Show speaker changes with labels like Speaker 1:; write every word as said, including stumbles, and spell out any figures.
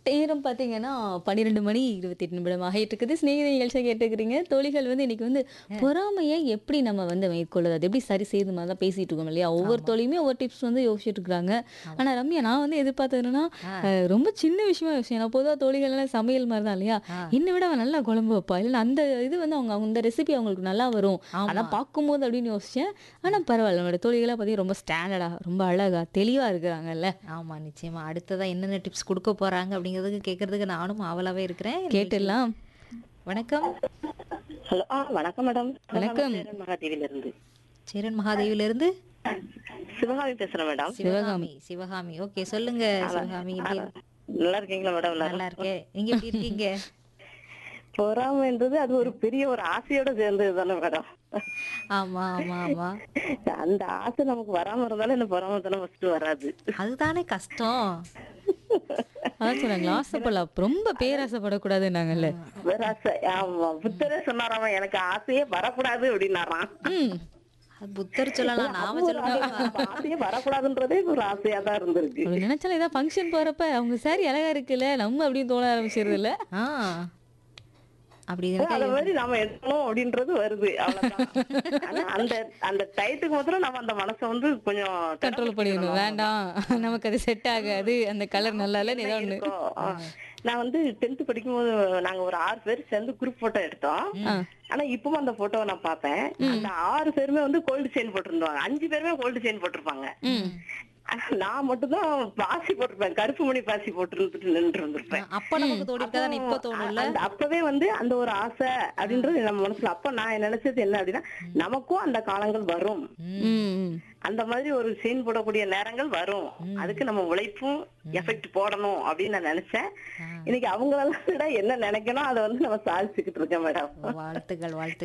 Speaker 1: நேரம் பார்த்தீங்கன்னா பன்னிரண்டு மணி இருபத்தி எட்டு நிமிடம் ஆகிட்டு இருக்குது. சிநேகிதி நிகழ்ச்சியை கேட்டுக்கிறீங்க. தோழிகள் வந்து இன்னைக்கு வந்து பொறாமையை எப்படி நம்ம வந்து மேற்கொள்ளுது? அது எப்படி சரி செய்யுது மாதிரி தான் பேசிட்டு இருக்கோம் இல்லையா? ஒவ்வொரு
Speaker 2: ஆமா,
Speaker 1: தோழியுமே ஒவ்வொரு டிப்ஸ் வந்து யோசிச்சுட்டு இருக்காங்க.
Speaker 2: ஆமா.
Speaker 1: ஆனா ரம்யா நான் வந்து எதிர்பார்த்தது என்னன்னா,
Speaker 2: ஆ,
Speaker 1: அ ரொம்ப சின்ன விஷயமா யோசிச்சேன். நான் பொதுவா தோழிகள்லாம் சமையல் மாரி தான் இல்லையா?
Speaker 2: ஆ.
Speaker 1: என்னை விட அவ நல்லா குழம்பு வைப்பா. இல்ல அந்த இது வந்து அவங்க அந்த ரெசிபி அவங்களுக்கு நல்லா வரும்.
Speaker 2: ஆமா,
Speaker 1: அதான் பார்க்கும்போது அப்படின்னு யோசிச்சேன். ஆனா பரவாயில்ல. நம்மளோட தோழிகளா பார்த்தீங்கன்னா ரொம்ப ஸ்டாண்டர்டா, ரொம்ப அழகா, தெளிவா இருக்கிறாங்கல்ல.
Speaker 2: ஆமா. நிச்சயமா. அடுத்ததா என்னென்ன டிப்ஸ் குடுக்க போறாங்க அப்படிங்கிறதுக்கு கேட்கறதுக்கு நானும் ஆவலாவே இருக்கிறேன். நிகழ்ச்சியில
Speaker 1: கேட்டுடலாம்.
Speaker 2: வணக்கம்.
Speaker 3: ஹலோ. ஆ வணக்கம் மேடம். சிவகாமி
Speaker 1: வணக்கம்.
Speaker 3: சேரன் மகாதேவியிலிருந்து.
Speaker 2: சேரன் மகாதேவியிலிருந்து
Speaker 3: சிவகாமி பேசுறேன் மேடம்.
Speaker 2: சிவகாமி. சிவகாமி. ஓகே. சொல்லுங்க
Speaker 3: ஆனா
Speaker 2: சிவகாமி.
Speaker 3: ஆ,
Speaker 2: எப்படி
Speaker 3: நல்லா இருக்கீங்களா மேடம் எல்லாரும்?
Speaker 2: நல்லா இருக்கேன். நீங்க எப்படி இருக்கீங்க?
Speaker 3: பொறாமைன்றது அது ஒரு பெரிய ஒரு ஆசையோட சேர்ந்தது தானே மேடம்.
Speaker 2: ஆமா, ஆமா, ஆமா.
Speaker 3: அந்த ஆசை நமக்கு வராம இருந்தாலும் இந்த பொறாமை தானே ஃபர்ஸ்ட் வராது.
Speaker 2: அதுதானே கஷ்டம்.
Speaker 1: அதான் சொன்னாங்களா, ஆசைப்படலாம். ரொம்ப பேராசைப்படக்கூடாதுன்னாங்கல்ல.
Speaker 3: பேராசை. ஆமா, புத்தரே சொன்னாராமா எனக்கு ஆசையே வரக்கூடாது அப்படின்னாராம்.
Speaker 1: ம்.
Speaker 2: அது புத்தர் சொல்லலாம். நாம
Speaker 3: அது ஒரு
Speaker 2: சொல்லணும்.
Speaker 3: ஆசை. நம்ம ஆசையே வரக்கூடாதுன்றதே ஒரு ஆசையா தான் இருந்திருக்கு.
Speaker 1: அப்படி நினைச்சாலும் ஏதாவது ஃபங்க்ஷன் போறப்ப அவங்க சாரி அழகா இருக்குல்ல, நம்ம அப்படின்னு தோண ஆரம்பிச்சிருது இல்ல?
Speaker 2: ஆ. அப்படி
Speaker 3: அத
Speaker 2: இருக்கா?
Speaker 3: மாதிரி நாம எடுக்கணும் அப்படின்றது வருது அவ்வளவுதான். ஆனா அந்த அந்த டயத்துக்கு மாத்திரம் நம்ம அந்த மனசை வந்து கொஞ்சம்
Speaker 1: கண்ட்ரோல் பண்ணிடணும். வேண்டாம், நமக்கு அது செட் ஆகாது, அந்த கலர் நல்லா இல்லைன்னு
Speaker 3: என்ன
Speaker 1: ஏதோ ஒண்ணு.
Speaker 3: இருக்கோ. ஆ. நான் வந்து டென்த் படிக்கும்போது நாங்க ஒரு ஆறு பேர் சேர்ந்து குரூப் போட்டோ எடுத்தோம்.
Speaker 1: ஆ.
Speaker 3: ஆனா இப்பவும் அந்த போட்டோவை நான் பார்ப்பேன். அந்த ஆறு பேருமே வந்து கோல்டு செயின் போட்டிருந்தாங்க. அஞ்சு பேருமே கோல்டு செயின் போட்டிருப்பாங்க.
Speaker 1: ம்.
Speaker 3: ஆனா நான் மட்டும் தான் பாசி போட்டிருப்பேன். கருப்பு மணி பாசி போட்டு நின்று இருந்திருப்பேன்.
Speaker 2: அப்ப நமக்கு தோடி இருக்காதான் இப்ப
Speaker 3: அப்போ
Speaker 2: தோணும்ல.
Speaker 3: அந்த- அப்பவே வந்து அந்த ஒரு ஆசை அப்படின்றது நம்ம மனசுல. அப்ப நான் நினைச்சது என்ன அப்படின்னா, நமக்கும் அந்த காலங்கள் வரும்.
Speaker 2: ம்.
Speaker 1: ம். ம்.
Speaker 3: அந்த மாதிரி ஒரு சீன் போடக்கூடிய நேரங்கள் வரும். அதுக்கு நம்ம உழைப்பும் எஃபெக்ட் போடணும் அப்படின்னு நான் நினைச்சேன். இன்னைக்கு அவங்களெல்லாம் விட என்ன நினைக்கணும் அதை வந்து நம்ம சாதிச்சுக்கிட்டு இருக்கேன் மேடம்.
Speaker 2: வாழ்த்துக்கள், வாழ்த்துக்கள்.